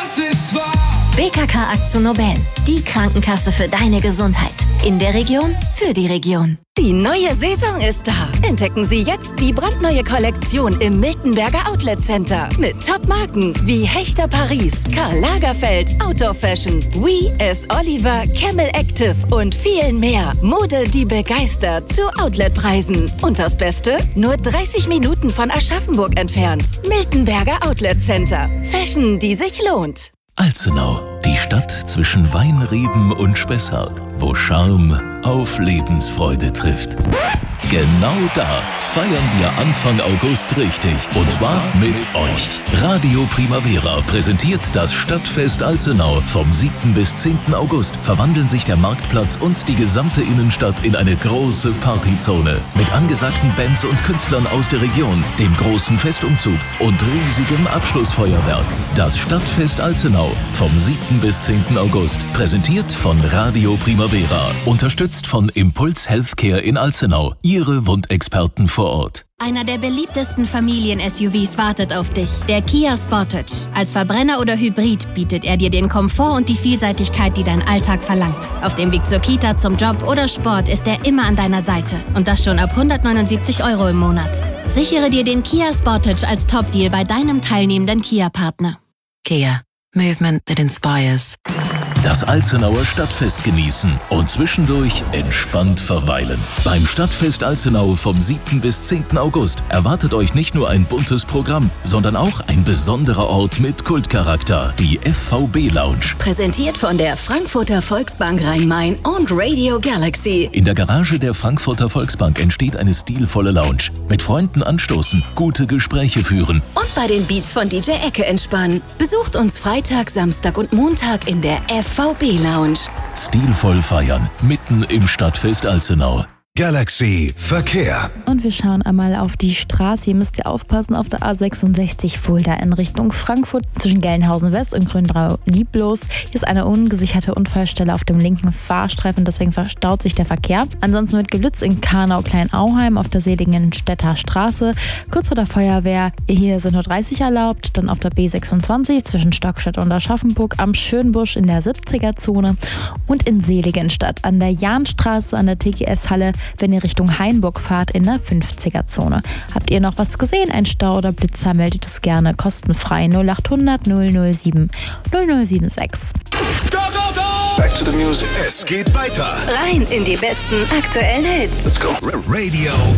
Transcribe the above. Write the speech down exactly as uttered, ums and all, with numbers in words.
das ist wahr. B K K AkzoNobel, die Krankenkasse für deine Gesundheit. In der Region, für die Region. Die neue Saison ist da. Entdecken Sie jetzt die brandneue Kollektion im Miltenberger Outlet Center. Mit Top-Marken wie Hechter Paris, Karl Lagerfeld, Outdoor Fashion, We, S. Oliver, Camel Active und vielen mehr. Mode, die begeistert zu Outletpreisen. Und das Beste? Nur dreißig Minuten von Aschaffenburg entfernt. Miltenberger Outlet Center. Fashion, die sich lohnt. Alzenau, die Stadt zwischen Weinreben und Spessart, wo Charme auf Lebensfreude trifft. Genau da feiern wir Anfang August richtig. Und zwar mit euch. Radio Primavera präsentiert das Stadtfest Alzenau. Vom siebten bis zehnten August verwandeln sich der Marktplatz und die gesamte Innenstadt in eine große Partyzone. Mit angesagten Bands und Künstlern aus der Region, dem großen Festumzug und riesigem Abschlussfeuerwerk. Das Stadtfest Alzenau vom siebten bis zehnten August. Präsentiert von Radio Primavera. Unterstützt von Impuls Healthcare in Alzenau. Ihre Wundexperten vor Ort. Einer der beliebtesten Familien-S U Vs wartet auf dich. Der Kia Sportage. Als Verbrenner oder Hybrid bietet er dir den Komfort und die Vielseitigkeit, die dein Alltag verlangt. Auf dem Weg zur Kita, zum Job oder Sport ist er immer an deiner Seite. Und das schon ab hundertneunundsiebzig Euro im Monat. Sichere dir den Kia Sportage als Top-Deal bei deinem teilnehmenden Kia-Partner. Kia. Movement that inspires. Das Alzenauer Stadtfest genießen und zwischendurch entspannt verweilen. Beim Stadtfest Alzenau vom siebten bis zehnten August erwartet euch nicht nur ein buntes Programm, sondern auch ein besonderer Ort mit Kultcharakter, die F V B Lounge. Präsentiert von der Frankfurter Volksbank Rhein-Main und Radio Galaxy. In der Garage der Frankfurter Volksbank entsteht eine stilvolle Lounge. Mit Freunden anstoßen, gute Gespräche führen. Und bei den Beats von D J Ecke entspannen. Besucht uns Freitag, Samstag und Montag in der F V B Lounge. Stilvoll feiern, mitten im Stadtfest Alzenau. Galaxy Verkehr. Und wir schauen einmal auf die Straße. Ihr müsst ja aufpassen auf der A sechsundsechzig Fulda in Richtung Frankfurt zwischen Gelnhausen West und Gründrau-Lieblos. Hier ist eine ungesicherte Unfallstelle auf dem linken Fahrstreifen, deswegen verstaut sich der Verkehr. Ansonsten wird geblitzt in Karnau-Kleinauheim auf der Seligenstädter Straße. Kurz vor der Feuerwehr, hier sind nur dreißig erlaubt. Dann auf der B sechsundzwanzig zwischen Stockstadt und Aschaffenburg am Schönbusch in der siebziger-Zone und in Seligenstadt an der Jahnstraße an der T G S-Halle, wenn ihr Richtung Hainburg fahrt, in der fünfziger-Zone. Habt ihr noch was gesehen, ein Stau oder Blitzer, meldet es gerne kostenfrei null achthundert null null sieben null null sieben sechs. Go, go, go! Back to the music. Es geht weiter. Rein in die besten aktuellen Hits. Let's go. Radio